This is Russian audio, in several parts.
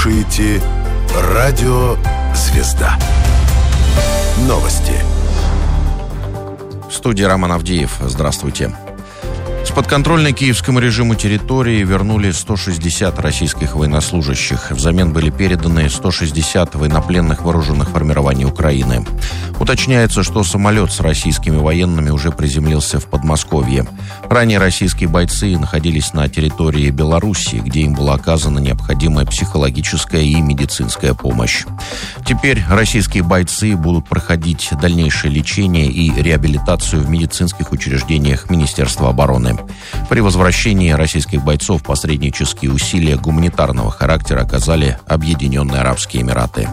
слушаете Радио Звезда. Новости. В студии Роман Авдеев. Здравствуйте. С подконтрольной киевскому режиму территории вернули 160 российских военнослужащих. Взамен были переданы 160 военнопленных вооруженных формирований Украины. Уточняется, что самолет с российскими военными уже приземлился в Подмосковье. Ранее российские бойцы находились на территории Белоруссии, где им была оказана необходимая психологическая и медицинская помощь. Теперь российские бойцы будут проходить дальнейшее лечение и реабилитацию в медицинских учреждениях Министерства обороны. При возвращении российских бойцов посреднические усилия гуманитарного характера оказали Объединенные Арабские Эмираты.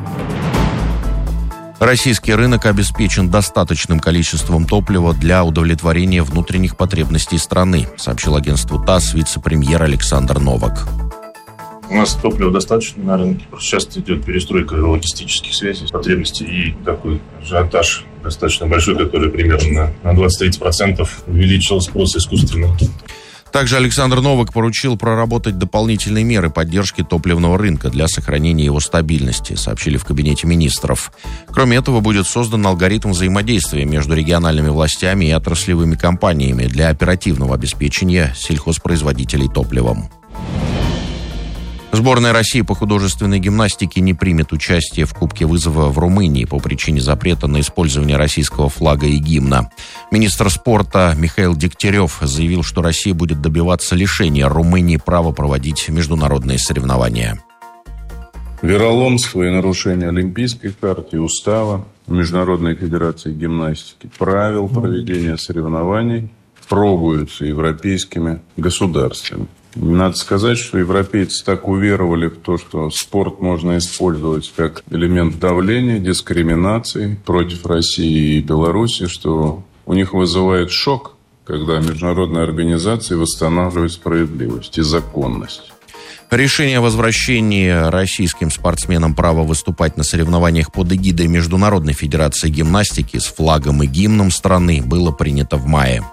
Российский рынок обеспечен достаточным количеством топлива для удовлетворения внутренних потребностей страны, сообщил агентству ТАСС вице-премьер Александр Новак. У нас топлива достаточно на рынке. Просто сейчас идет перестройка логистических связей, потребностей и такой ажиотаж достаточно большой, который примерно на 20-30% увеличил спрос искусственно. Также Александр Новак поручил проработать дополнительные меры поддержки топливного рынка для сохранения его стабильности, сообщили в Кабинете министров. Кроме этого, будет создан алгоритм взаимодействия между региональными властями и отраслевыми компаниями для оперативного обеспечения сельхозпроизводителей топливом. Сборная России по художественной гимнастике не примет участие в Кубке вызова в Румынии по причине запрета на использование российского флага и гимна. Министр спорта Михаил Дегтярев заявил, что Россия будет добиваться лишения Румынии права проводить международные соревнования. Вероломство и нарушение Олимпийской хартии, устава Международной федерации гимнастики, правил проведения соревнований пробуются европейскими государствами. Надо сказать, что европейцы так уверовали в то, что спорт можно использовать как элемент давления, дискриминации против России и Беларуси, что у них вызывает шок, когда международные организации восстанавливают справедливость и законность. Решение о возвращении российским спортсменам права выступать на соревнованиях под эгидой Международной федерации гимнастики с флагом и гимном страны было принято в мае.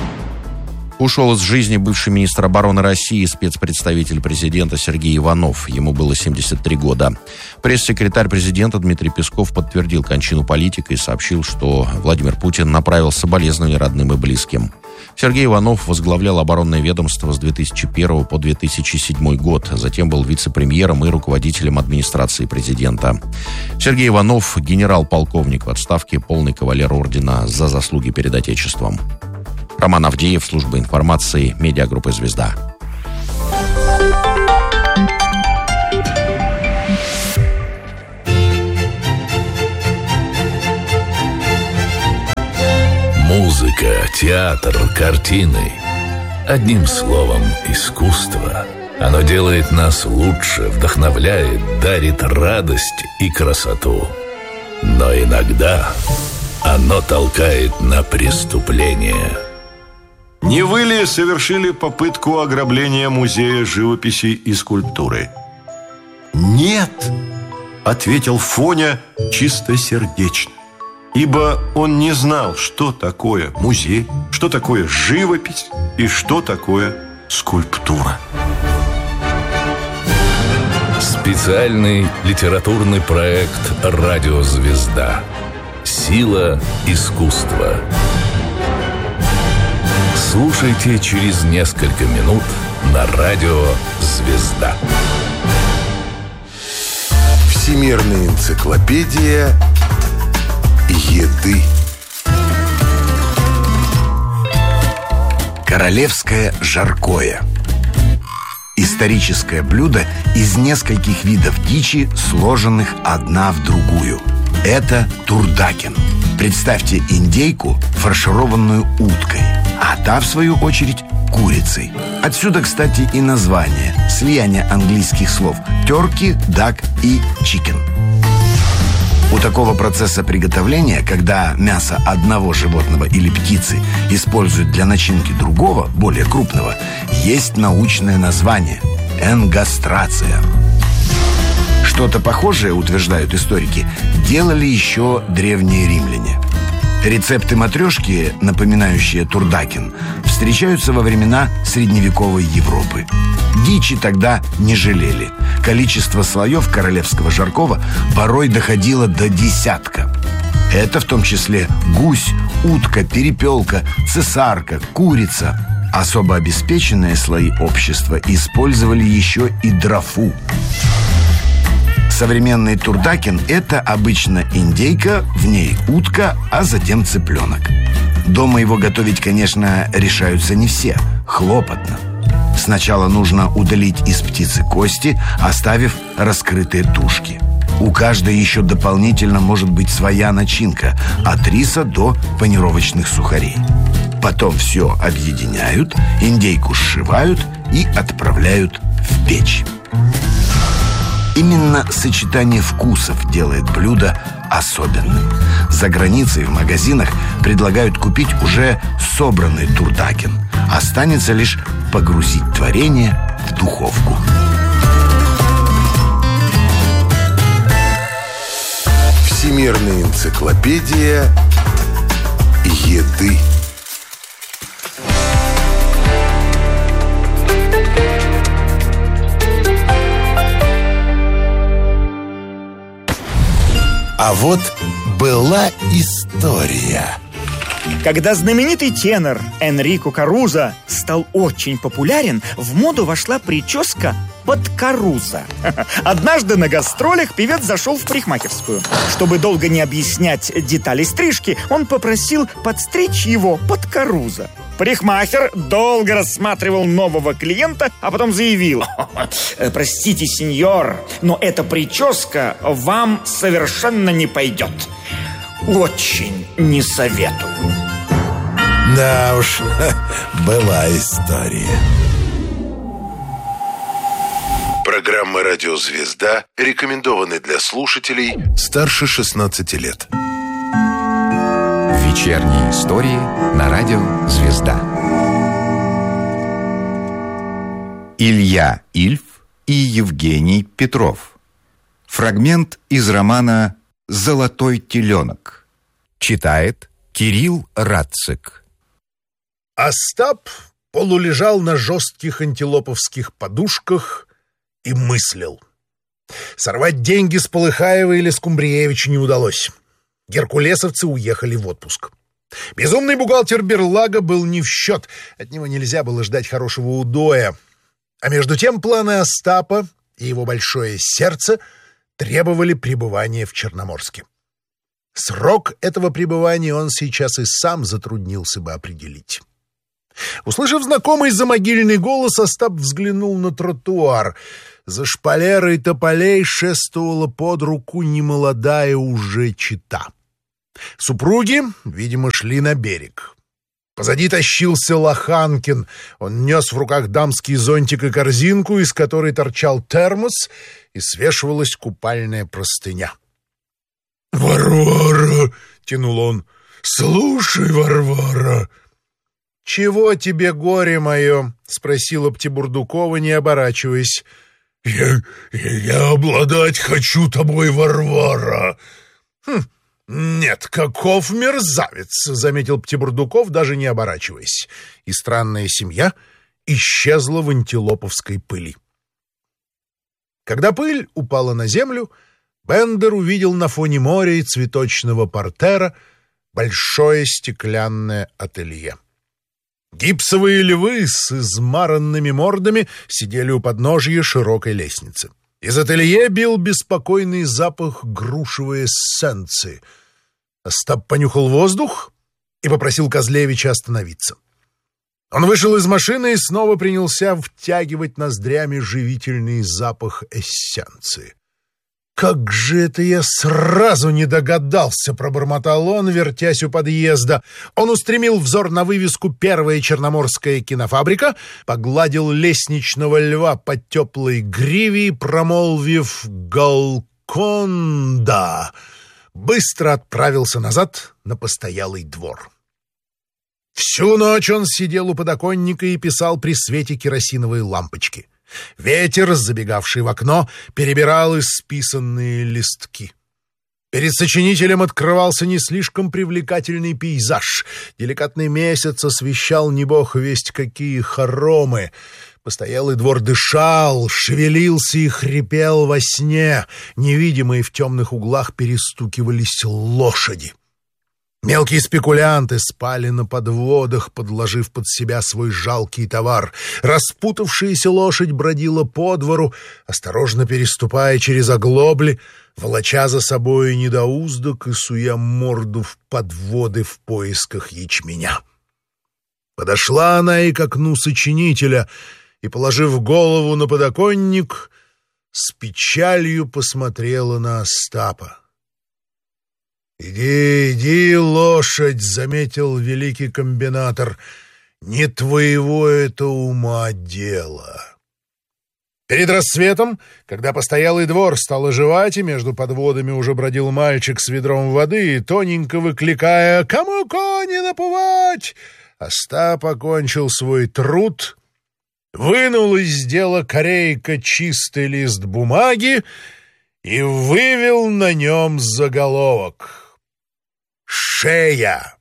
Ушел из жизни бывший министр обороны России, спецпредставитель президента Сергей Иванов. Ему было 73 года. Пресс-секретарь президента Дмитрий Песков подтвердил кончину политика и сообщил, что Владимир Путин направил соболезнования родным и близким. Сергей Иванов возглавлял оборонное ведомство с 2001 по 2007 год. Затем был вице-премьером и руководителем администрации президента. Сергей Иванов – генерал-полковник в отставке, полный кавалер ордена за заслуги перед Отечеством. Роман Авдеев, служба информации, медиагруппы «Звезда». Музыка, театр, картины. Одним словом, искусство. Оно делает нас лучше, вдохновляет, дарит радость и красоту. Но иногда оно толкает на преступление. Не вы ли совершили попытку ограбления музея живописи и скульптуры? Нет, ответил Фоня чистосердечно. Ибо он не знал, что такое музей, что такое живопись и что такое скульптура. Специальный литературный проект «Радио Звезда». Сила искусства. Слушайте через несколько минут на радио «Звезда». Всемирная энциклопедия еды. Королевское жаркое. Историческое блюдо из нескольких видов дичи, сложенных одна в другую. Это турдакен. Представьте индейку, фаршированную уткой, а та, в свою очередь, курицей. Отсюда, кстати, и название, слияние английских слов «turkey», «duck» и «chicken». У такого процесса приготовления, когда мясо одного животного или птицы используют для начинки другого, более крупного, есть научное название – энгастрация. Что-то похожее, утверждают историки, делали еще древние римляне. Рецепты матрешки, напоминающие турдакен, встречаются во времена средневековой Европы. Дичи тогда не жалели. Количество слоев королевского жаркого порой доходило до десятка. Это в том числе гусь, утка, перепелка, цесарка, курица. Особо обеспеченные слои общества использовали еще и дрофу. Современный турдакин – это обычно индейка, в ней утка, а затем цыпленок. Дома его готовить, конечно, решаются не все. Хлопотно. Сначала нужно удалить из птицы кости, оставив раскрытые тушки. У каждой еще дополнительно может быть своя начинка, от риса до панировочных сухарей. Потом все объединяют, индейку сшивают и отправляют в печь. Именно сочетание вкусов делает блюдо особенным. За границей в магазинах предлагают купить уже собранный турдакин. Останется лишь погрузить творение в духовку. Всемирная энциклопедия еды. А вот была история. Когда знаменитый тенор Энрико Карузо стал очень популярен, в моду вошла прическа под Карузо. Однажды на гастролях певец зашел в парикмахерскую. Чтобы долго не объяснять детали стрижки, он попросил подстричь его под Карузо. Парикмахер долго рассматривал нового клиента, а потом заявил: «Простите, сеньор, но эта прическа вам совершенно не пойдет. Очень не советую». Да уж, была история. Программа «Радио Звезда» рекомендованы для слушателей старше 16 лет. Вечерние истории на радио «Звезда». Илья Ильф и Евгений Петров. Фрагмент из романа «Золотой теленок». Читает Кирилл Радцик. Остап полулежал на жестких антилоповских подушках и мыслил. Сорвать деньги с Полыхаева или Скумбриевича не удалось. Геркулесовцы уехали в отпуск. Безумный бухгалтер Берлага был не в счет. От него нельзя было ждать хорошего удоя. А между тем планы Остапа и его большое сердце требовали пребывания в Черноморске. Срок этого пребывания он сейчас и сам затруднился бы определить. Услышав знакомый замогильный голос, Остап взглянул на тротуар. За шпалерой тополей шествовала под руку немолодая уже чета. Супруги, видимо, шли на берег. Позади тащился Лоханкин. Он нес в руках дамский зонтик и корзинку, из которой торчал термос, и свешивалась купальная простыня. «Варвара!» — тянул он. «Слушай, Варвара!» «Чего тебе, горе мое?» — спросила Птибурдукова, не оборачиваясь. «Я обладать хочу тобой, Варвара!» «Нет, каков мерзавец!» — заметил Птибурдуков, даже не оборачиваясь. И странная семья исчезла в антилоповской пыли. Когда пыль упала на землю, Бендер увидел на фоне моря и цветочного портера большое стеклянное ателье. Гипсовые львы с измаранными мордами сидели у подножья широкой лестницы. Из ателье бил беспокойный запах грушевой эссенции. Остап понюхал воздух и попросил Козлевича остановиться. Он вышел из машины и снова принялся втягивать ноздрями живительный запах эссенции. «Как же это я сразу не догадался!» — пробормотал он, вертясь у подъезда. Он устремил взор на вывеску «Первая черноморская кинофабрика», погладил лестничного льва по теплой гриве, промолвив «Галконда», быстро отправился назад на постоялый двор. Всю ночь он сидел у подоконника и писал при свете керосиновой лампочки. Ветер, забегавший в окно, перебирал исписанные листки. Перед сочинителем открывался не слишком привлекательный пейзаж. Деликатный месяц освещал не бог весть какие хоромы. Постоялый двор дышал, шевелился и хрипел во сне. Невидимые в темных углах перестукивались лошади. Мелкие спекулянты спали на подводах, подложив под себя свой жалкий товар. Распутавшаяся лошадь бродила по двору, осторожно переступая через оглобли, волоча за собой недоуздок и суя морду в подводы в поисках ячменя. Подошла она и к окну сочинителя, и, положив голову на подоконник, с печалью посмотрела на Остапа. «Иди, иди, лошадь!» — заметил великий комбинатор. «Не твоего это ума дело». Перед рассветом, когда постоялый двор стал оживать, и между подводами уже бродил мальчик с ведром воды, тоненько выкликая «Кому кони напувать?», Остап окончил свой труд, вынул из дела корейка чистый лист бумаги и вывел на нем заголовок: «Шея.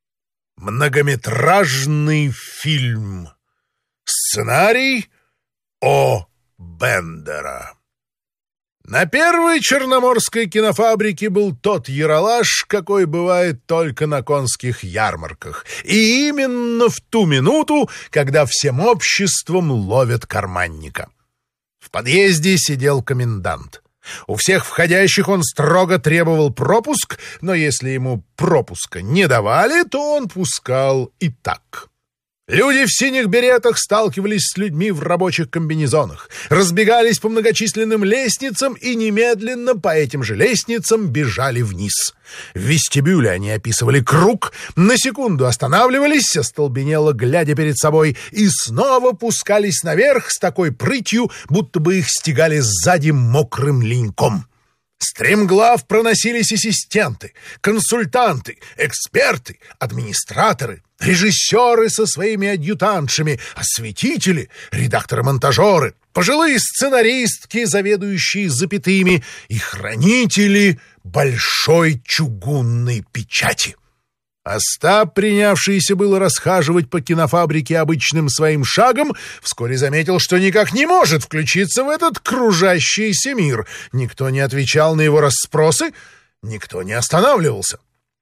Многометражный фильм. Сценарий О. Бендера». На первой черноморской кинофабрике был тот яролаж, какой бывает только на конских ярмарках. И именно в ту минуту, когда всем обществом ловят карманника. В подъезде сидел комендант. У всех входящих он строго требовал пропуск, но если ему пропуска не давали, то он пускал и так. Люди в синих беретах сталкивались с людьми в рабочих комбинезонах, разбегались по многочисленным лестницам и немедленно по этим же лестницам бежали вниз. В вестибюле они описывали круг, на секунду останавливались, остолбенело глядя перед собой, и снова пускались наверх с такой прытью, будто бы их стегали сзади мокрым леньком. Стремглав проносились ассистенты, консультанты, эксперты, администраторы, режиссеры со своими адъютантшами, осветители, редакторы-монтажеры, пожилые сценаристки, заведующие запятыми, и хранители большой чугунной печати. Остап, принявшийся было расхаживать по кинофабрике обычным своим шагом, вскоре заметил, что никак не может включиться в этот кружащийся мир. Никто не отвечал на его расспросы, никто не останавливался.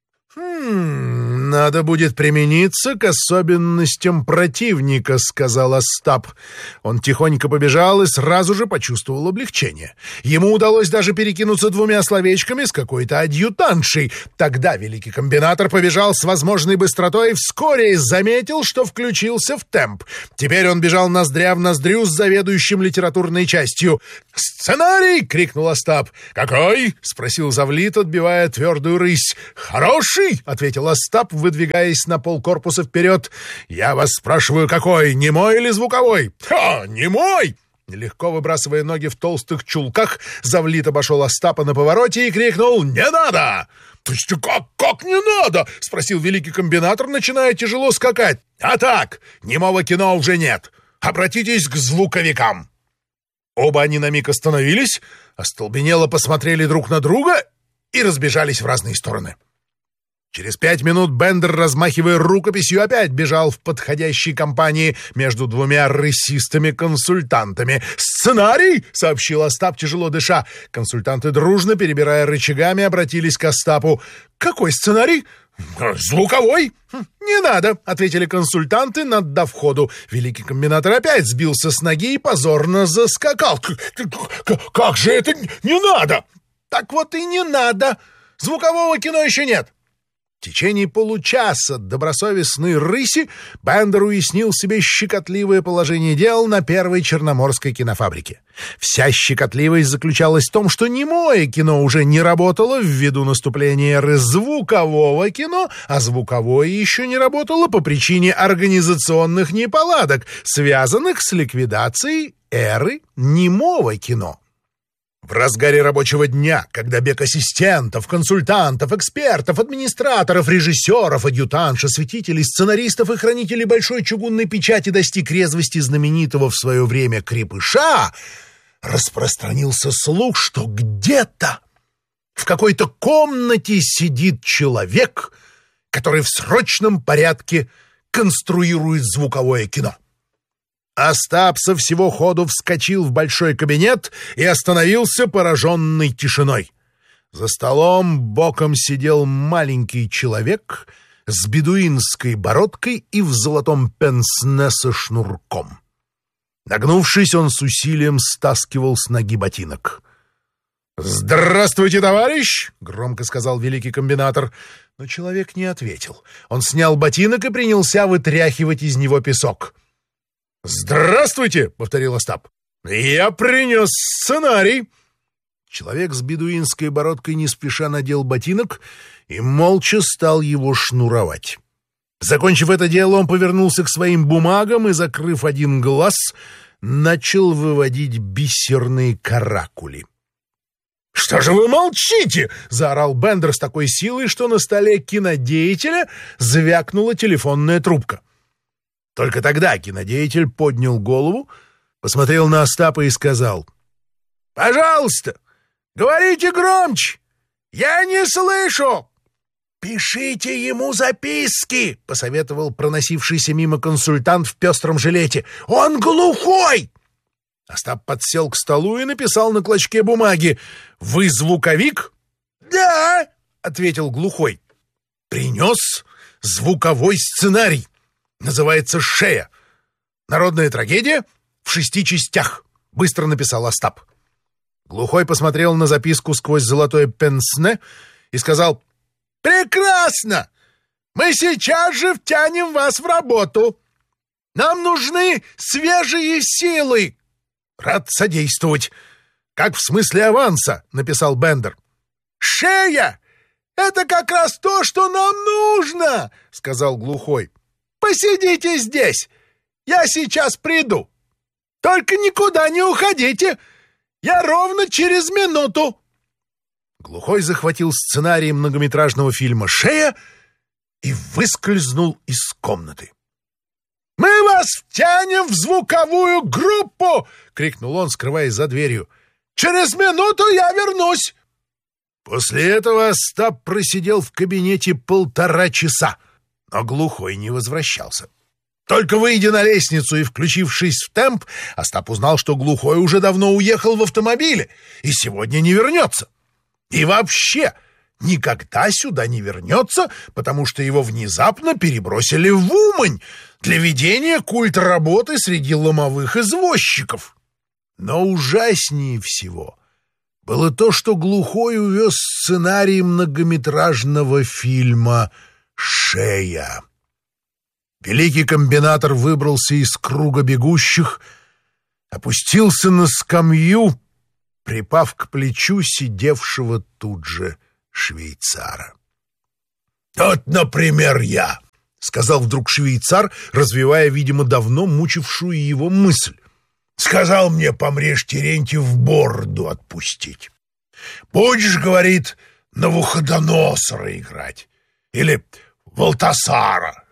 «Надо будет примениться к особенностям противника», — сказал Остап. Он тихонько побежал и сразу же почувствовал облегчение. Ему удалось даже перекинуться двумя словечками с какой-то адъютантшей. Тогда великий комбинатор побежал с возможной быстротой и вскоре заметил, что включился в темп. Теперь он бежал ноздря в ноздрю с заведующим литературной частью. «Сценарий!» — крикнул Остап. «Какой?» — спросил Завлит, отбивая твердую рысь. «Хороший!» — ответил Остап, выдвигаясь на полкорпуса вперед. «Я вас спрашиваю, какой? Немой или звуковой?» «Ха! Немой!» Легко выбрасывая ноги в толстых чулках, Завлит обошел Остапа на повороте и крикнул: «Не надо!» «То есть как не надо?» — спросил великий комбинатор, начиная тяжело скакать. «А так, немого кино уже нет. Обратитесь к звуковикам». Оба они на миг остановились, остолбенело посмотрели друг на друга и разбежались в разные стороны. Через 5 минут Бендер, размахивая рукописью, опять бежал в подходящей компании между двумя рысистыми консультантами. «Сценарий!» — сообщил Остап, тяжело дыша. Консультанты, дружно перебирая рычагами, обратились к Остапу. «Какой сценарий?» «Звуковой!» «Не надо!» — ответили консультанты, наддав ходу. Великий комбинатор опять сбился с ноги и позорно заскакал. «Как же это не надо?» «Так вот и не надо! Звукового кино еще нет!» В течение получаса добросовестной рыси Бендер уяснил себе щекотливое положение дел на первой черноморской кинофабрике. Вся щекотливость заключалась в том, что немое кино уже не работало ввиду наступления эры звукового кино, а звуковое еще не работало по причине организационных неполадок, связанных с ликвидацией эры немого кино. В разгаре рабочего дня, когда бег ассистентов, консультантов, экспертов, администраторов, режиссеров, адъютантш, осветителей, сценаристов и хранителей большой чугунной печати достиг резвости знаменитого в свое время крепыша, распространился слух, что где-то в какой-то комнате сидит человек, который в срочном порядке конструирует звуковое кино. Остап со всего ходу вскочил в большой кабинет и остановился, пораженный тишиной. За столом боком сидел маленький человек с бедуинской бородкой и в золотом пенсне со шнурком. Нагнувшись, он с усилием стаскивал с ноги ботинок. «Здравствуйте, товарищ!» — громко сказал великий комбинатор. Но человек не ответил. Он снял ботинок и принялся вытряхивать из него песок. «Здравствуйте!» — повторил Остап. «Я принес сценарий!» Человек с бедуинской бородкой не спеша надел ботинок и молча стал его шнуровать. Закончив это дело, он повернулся к своим бумагам и, закрыв один глаз, начал выводить бисерные каракули. «Что же вы молчите?» — заорал Бендер с такой силой, что на столе кинодеятеля звякнула телефонная трубка. Только тогда кинодеятель поднял голову, посмотрел на Остапа и сказал: «Пожалуйста, говорите громче! Я не слышу!» «Пишите ему записки!» — посоветовал проносившийся мимо консультант в пестром жилете. «Он глухой!» Остап подсел к столу и написал на клочке бумаги: «Вы звуковик?» «Да!» — ответил глухой. «Принес звуковой сценарий. Называется «Шея». Народная трагедия в 6 частях», — быстро написал Остап. Глухой посмотрел на записку сквозь золотое пенсне и сказал: «Прекрасно! Мы сейчас же втянем вас в работу. Нам нужны свежие силы». «Рад содействовать. Как в смысле аванса», — написал Бендер. «Шея! Это как раз то, что нам нужно», — сказал глухой. «Посидите здесь. Я сейчас приду. Только никуда не уходите. Я ровно через минуту». Глухой захватил сценарий многометражного фильма «Шея» и выскользнул из комнаты. «Мы вас втянем в звуковую группу!» — крикнул он, скрываясь за дверью. «Через минуту я вернусь!» После этого Остап просидел в кабинете 1,5 часа, но глухой не возвращался. Только выйдя на лестницу и включившись в темп, Остап узнал, что глухой уже давно уехал в автомобиле и сегодня не вернется. И вообще никогда сюда не вернется, потому что его внезапно перебросили в Умань для ведения культа работы среди ломовых извозчиков. Но ужаснее всего было то, что глухой увез сценарий многометражного фильма «Шея». Великий комбинатор выбрался из круга бегущих, опустился на скамью, припав к плечу сидевшего тут же швейцара. «Вот, например, я», — сказал вдруг швейцар, развивая, видимо, давно мучившую его мысль. «Сказал мне помрешь Терентьев бороду отпустить. Будешь, говорит, Навуходоносора играть или Валтасара.